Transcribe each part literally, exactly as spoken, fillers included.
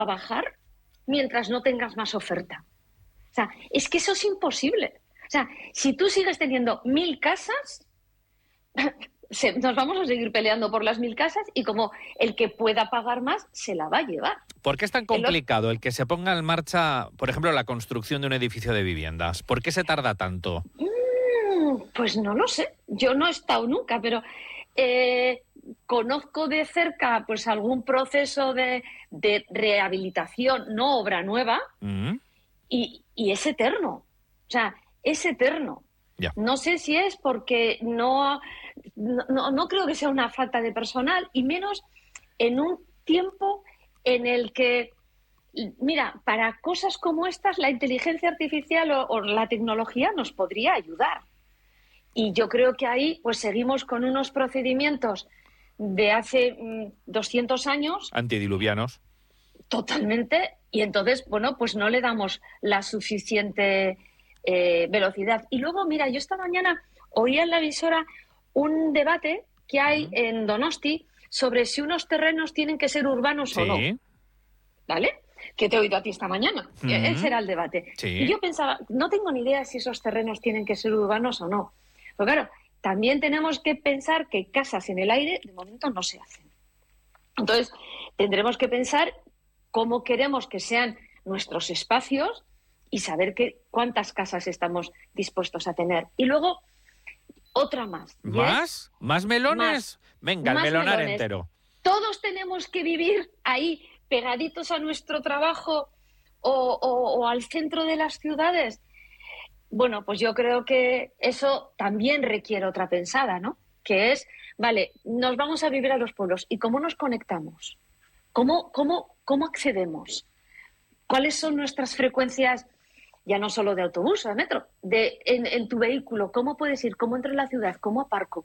bajar mientras no tengas más oferta. O sea, es que eso es imposible. O sea, si tú sigues teniendo mil casas, se, nos vamos a seguir peleando por las mil casas y como el que pueda pagar más se la va a llevar. ¿Por qué es tan complicado el que se ponga en marcha, por ejemplo, la construcción de un edificio de viviendas? ¿Por qué se tarda tanto? Mm, pues no lo sé. Yo no he estado nunca, pero eh, conozco de cerca pues algún proceso de, de rehabilitación, no obra nueva, ¿Mm? y, y es eterno. O sea, es eterno. Ya. No sé si es porque no, no, no creo que sea una falta de personal, y menos en un tiempo en el que, mira, para cosas como estas la inteligencia artificial o, o la tecnología nos podría ayudar. Y yo creo que ahí pues seguimos con unos procedimientos de hace mmm, doscientos años. Antidiluvianos. Totalmente. Y entonces, bueno, pues no le damos la suficiente eh, velocidad. Y luego, mira, yo esta mañana oía en la emisora un debate que hay uh-huh. en Donosti sobre si unos terrenos tienen que ser urbanos sí. o no. ¿Vale? Que te he oído a ti esta mañana. Uh-huh. Ese era el debate. Sí. Y yo pensaba, no tengo ni idea si esos terrenos tienen que ser urbanos o no. Pero claro, también tenemos que pensar que casas en el aire de momento no se hacen. Entonces, tendremos que pensar cómo queremos que sean nuestros espacios y saber que, cuántas casas estamos dispuestos a tener. Y luego, otra más. ¿Más? ¿Más melones? Más. Venga, más el melonar melones. entero. Todos tenemos que vivir ahí, pegaditos a nuestro trabajo o, o, o al centro de las ciudades. Bueno, pues yo creo que eso también requiere otra pensada, ¿no? Que es, vale, nos vamos a vivir a los pueblos. ¿Y cómo nos conectamos? ¿Cómo, cómo, cómo accedemos? ¿Cuáles son nuestras frecuencias, ya no solo de autobús o de metro, de, en, en tu vehículo? ¿Cómo puedes ir? ¿Cómo entro en la ciudad? ¿Cómo aparco?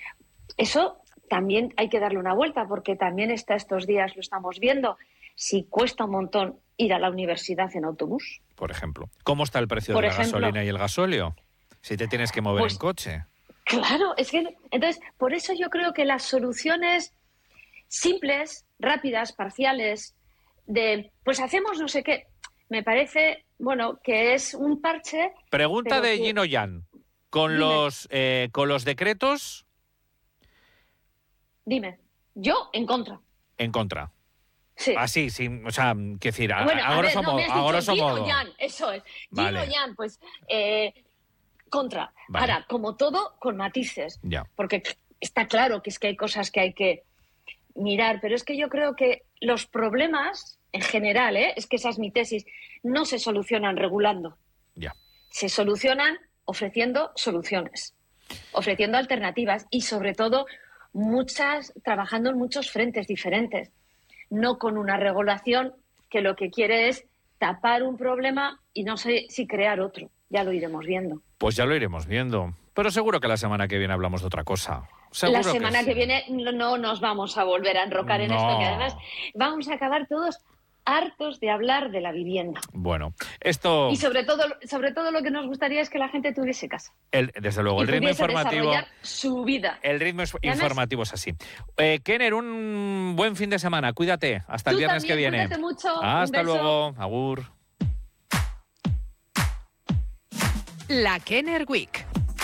Eso también hay que darle una vuelta, porque también está estos días, lo estamos viendo, si cuesta un montón ir a la universidad en autobús. Por ejemplo. ¿Cómo está el precio Por de la ejemplo, gasolina y el gasóleo? Si te tienes que mover pues, en coche. Claro, es que entonces, por eso yo creo que las soluciones simples, rápidas, parciales, de pues hacemos no sé qué, me parece, bueno, que es un parche. Pregunta de que... Gino Yan. Con Dime. los eh, con los decretos. Dime. Yo en contra. En contra. Sí. Así, sí, o sea, qué decir, a, bueno, a, a grosso ver, no, modo. me has A grosso dicho modo. Gino Yan, eso es. Gino Vale. Yan, pues eh, contra. Vale. Ahora, como todo, con matices. Ya. Porque está claro que es que hay cosas que hay que mirar, pero es que yo creo que los problemas, en general, ¿eh? es que esa es mi tesis, no se solucionan regulando. Ya. Se solucionan ofreciendo soluciones, ofreciendo alternativas y, sobre todo, muchas trabajando en muchos frentes diferentes, no con una regulación que lo que quiere es tapar un problema y no sé si crear otro. Ya lo iremos viendo. Pues ya lo iremos viendo. Pero seguro que la semana que viene hablamos de otra cosa. Seguro la semana que, que, que viene no, no nos vamos a volver a enrocar en no. esto, que además vamos a acabar todos hartos de hablar de la vivienda. Bueno, esto... Y sobre todo, sobre todo lo que nos gustaría es que la gente tuviese casa. El, desde luego, y el ritmo informativo... desarrollar su vida. El ritmo es, además, informativo es así. Eh, Kenner, un buen fin de semana. Cuídate. Hasta el viernes también, que viene. Cuídate mucho. Hasta luego. Agur. La Kenner Week.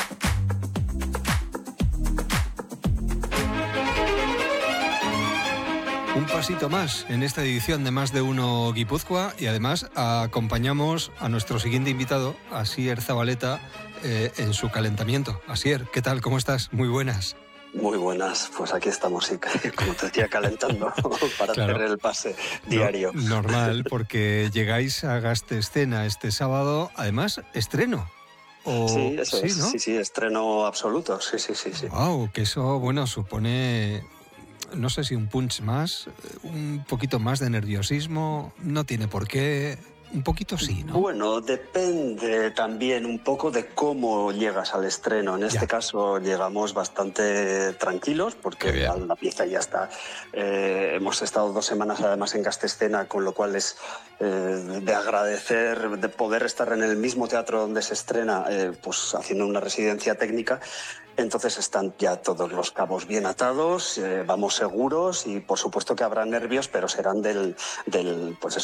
Un pasito más en esta edición de Más de Uno Guipúzcoa, y además acompañamos a nuestro siguiente invitado, Asier Zabaleta, eh, en su calentamiento. Asier, ¿qué tal? ¿Cómo estás? Muy buenas. Muy buenas, pues aquí estamos, sí, como te decía, calentando para claro. hacer el pase diario. No, normal, porque llegáis a Gastescena este sábado, además, estreno. O... Sí, eso sí, es, ¿no? sí, sí, estreno absoluto, sí, sí, sí, sí. Wow, que eso, bueno, supone... No sé si un punch más, un poquito más de nerviosismo, no tiene por qué, un poquito sí, ¿no? Bueno, depende también un poco de cómo llegas al estreno. En este ya. caso llegamos bastante tranquilos porque la pieza ya está. Eh, hemos estado dos semanas además en Gastescena, con lo cual es eh, de agradecer de poder estar en el mismo teatro donde se estrena, eh, pues haciendo una residencia técnica. Entonces están ya todos los cabos bien atados, eh, vamos seguros y por supuesto que habrá nervios, pero serán del, del pues eso,